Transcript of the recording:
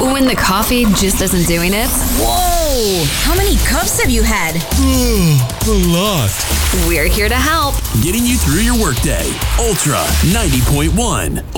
When the coffee just isn't doing it? Whoa! How many cups have you had? A lot. We're here to help. Getting you through your workday. Ultra 90.1.